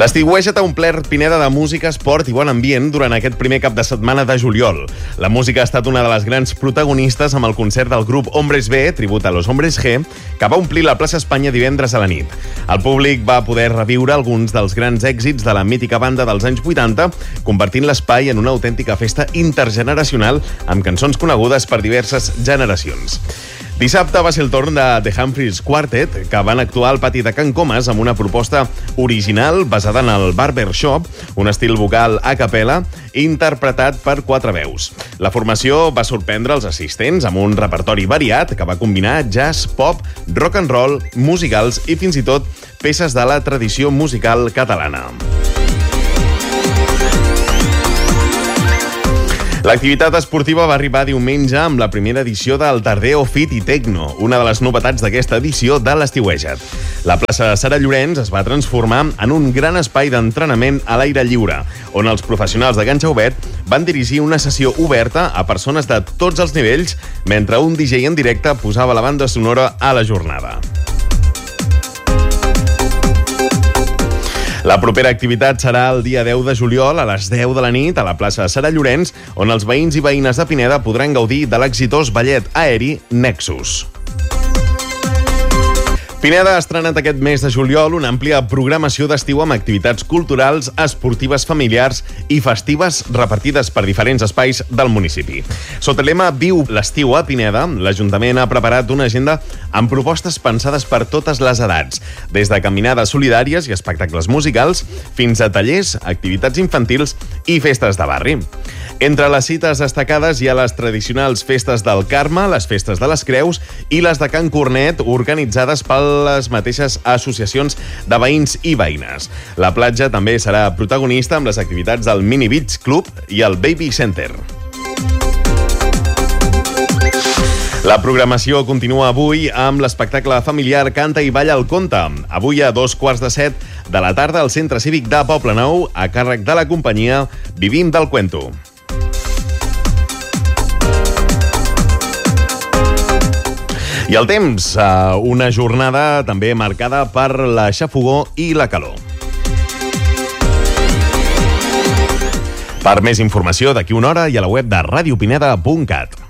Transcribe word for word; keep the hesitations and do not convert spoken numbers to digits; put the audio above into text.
L'estiueja t'ha omplert Pineda de música, esport i bon ambient durant aquest primer cap de setmana de juliol. La música ha estat una de les grans protagonistes amb el concert del grup Hombres B, tribut a los Hombres G, que va omplir la plaça Espanya divendres a la nit. El públic va poder reviure alguns dels grans èxits de la mítica banda dels anys vuitanta, convertint l'espai en una autèntica festa intergeneracional amb cançons conegudes per diverses generacions. Dissabte va ser el torn de The Humphreys Quartet, que van actuar al pati de Can Comas amb una proposta original basada en el barbershop, un estil vocal a capella, interpretat per quatre veus. La formació va sorprendre els assistents amb un repertori variat que va combinar jazz, pop, rock and roll, musicals i fins i tot peces de la tradició musical catalana. L'activitat esportiva va arribar diumenge amb la primera edició del Tardeo Fit i Tecno, una de les novetats d'aquesta edició de l'estiuejat. La plaça Sara Llorenç es va transformar en un gran espai d'entrenament a l'aire lliure, on els professionals de Can Xaubet van dirigir una sessió oberta a persones de tots els nivells, mentre un D J en directe posava la banda sonora a la jornada. La propera activitat serà el dia deu de juliol a les deu de la nit a la plaça Sara Llorenç, on els veïns i veïnes de Pineda podran gaudir de l'exitós ballet aeri Nexus. Pineda ha estrenat aquest mes de juliol una àmplia programació d'estiu amb activitats culturals, esportives, familiars i festives repartides per diferents espais del municipi. Sota el lema Viu l'estiu a Pineda, l'Ajuntament ha preparat una agenda amb propostes pensades per totes les edats, des de caminades solidàries i espectacles musicals fins a tallers, activitats infantils i festes de barri. Entre les cites destacades hi ha les tradicionals festes del Carme, les festes de les Creus i les de Can Cornet, organitzades per les mateixes associacions de veïns i veïnes. La platja també serà protagonista amb les activitats del Mini Beach Club i el Baby Center. La programació continua avui amb l'espectacle familiar Canta i balla el conte. Avui a dos quarts de set de la tarda al Centre Cívic de Poblenou, a càrrec de la companyia Vivim del Cuento. I el temps, una jornada també marcada per la xafogor i la calor. Per més informació, d'aquí una hora i a la web de radiopineda punt cat.